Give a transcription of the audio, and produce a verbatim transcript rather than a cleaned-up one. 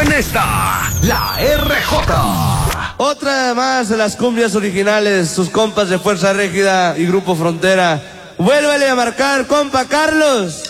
con esta, la R J. Otra más de las cumbias originales, sus compas de Fuerza Régida y Grupo Frontera. Vuélvale a marcar, compa Carlos.